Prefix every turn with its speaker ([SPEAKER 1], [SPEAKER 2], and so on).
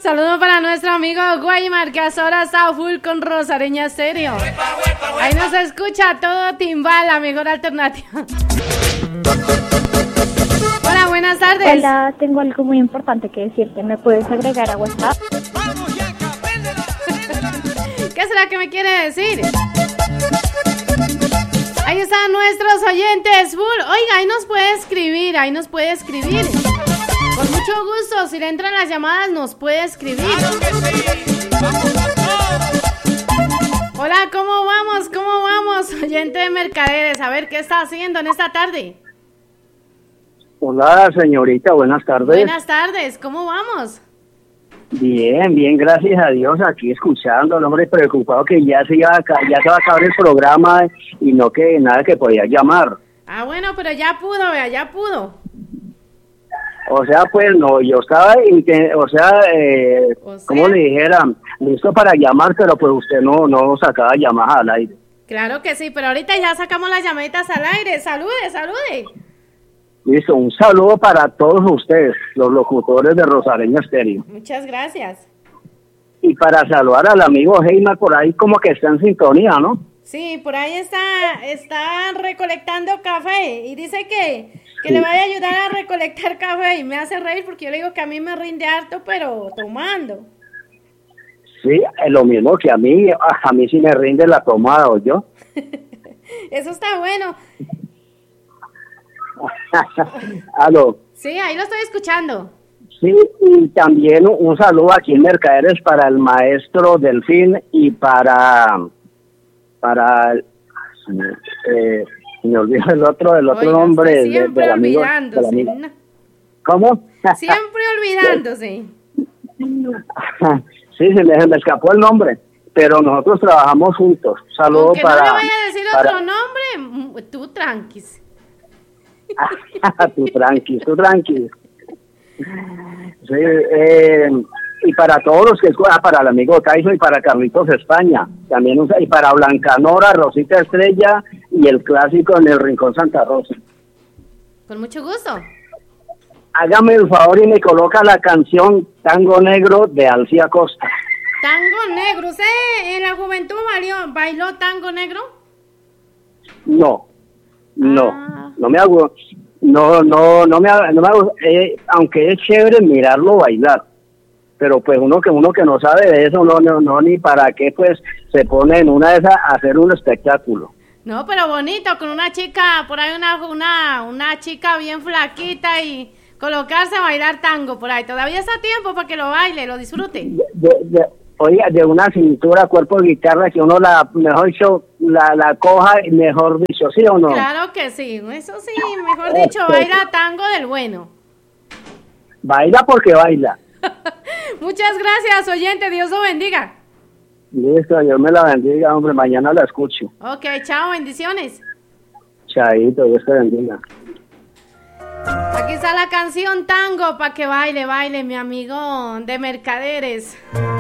[SPEAKER 1] Saludo para nuestro amigo Guaymar, que hasta ahora está full con Rosareña Estéreo. Ahí nos escucha todo timbal, la mejor alternativa. Hola, buenas tardes.
[SPEAKER 2] Hola, tengo algo muy importante que decirte. ¿Me puedes agregar a WhatsApp?
[SPEAKER 1] ¿Qué será que me quiere decir? Ahí están nuestros oyentes full. Oiga, ahí nos puede escribir, Con mucho gusto, si le entran las llamadas nos puede escribir. Hola, ¿cómo vamos? Oyente de Mercaderes, a ver, ¿qué está haciendo en esta tarde?
[SPEAKER 3] Hola, señorita, buenas tardes.
[SPEAKER 1] Buenas tardes, ¿cómo vamos?
[SPEAKER 3] Bien, gracias a Dios, aquí escuchando, el hombre preocupado que ya se va a acabar el programa y no que nada que podía llamar.
[SPEAKER 1] Ah, bueno, pero ya pudo.
[SPEAKER 3] O sea, pues no, yo estaba, como le dijera, listo para llamar, pero pues usted no sacaba llamadas al aire.
[SPEAKER 1] Claro que sí, pero ahorita ya sacamos las llamaditas al aire. Salude.
[SPEAKER 3] Listo, un saludo para todos ustedes, los locutores de Rosareña Estéreo.
[SPEAKER 1] Muchas gracias.
[SPEAKER 3] Y para saludar al amigo Heima por ahí como que está en sintonía, ¿no?
[SPEAKER 1] Sí, por ahí está recolectando café y dice que le vaya a ayudar a recolectar café y me hace reír porque yo le digo que a mí me rinde harto, pero tomando.
[SPEAKER 3] Sí, es lo mismo que a mí sí me rinde la tomada, ¿oyó?
[SPEAKER 1] Eso está bueno.
[SPEAKER 3] Aló.
[SPEAKER 1] Sí, ahí lo estoy escuchando.
[SPEAKER 3] Sí, y también un saludo aquí en Mercaderes para el maestro Delfín y para me olvido el otro nombre del amigo. ¿Cómo?
[SPEAKER 1] Siempre olvidándose.
[SPEAKER 3] Sí, se me escapó el nombre, pero nosotros trabajamos juntos. Saludos
[SPEAKER 1] aunque
[SPEAKER 3] para...
[SPEAKER 1] no le vaya a decir otro nombre, tú tranquis.
[SPEAKER 3] tú tranquis. Sí, y para todos los que escuchan, para el amigo Tyson y para Carlitos España, también y para Blancanora, Rosita Estrella y el clásico en el Rincón Santa Rosa.
[SPEAKER 1] Con mucho gusto.
[SPEAKER 3] Hágame el favor y me coloca la canción Tango Negro de Alcia Costa.
[SPEAKER 1] Tango negro, ¿usted en la juventud bailó tango negro?
[SPEAKER 3] No me hago, aunque es chévere mirarlo bailar, pero pues uno que no sabe de eso, no ni para qué pues se pone en una de esas a hacer un espectáculo.
[SPEAKER 1] No, pero bonito, con una chica, por ahí una chica bien flaquita y colocarse a bailar tango por ahí. Todavía está a tiempo para que lo baile, lo disfrute.
[SPEAKER 3] Oiga, de una cintura, cuerpo de guitarra, que uno la coja, mejor dicho, ¿sí o no?
[SPEAKER 1] Claro que sí, eso sí, mejor dicho, baila tango del bueno.
[SPEAKER 3] Baila porque baila.
[SPEAKER 1] Muchas gracias, oyente, Dios lo bendiga.
[SPEAKER 3] Listo, Dios me la bendiga, hombre, mañana la escucho.
[SPEAKER 1] Ok, chao, bendiciones.
[SPEAKER 3] Chaito, Dios te bendiga.
[SPEAKER 1] Aquí está la canción Tango para que baile, mi amigo de Mercaderes.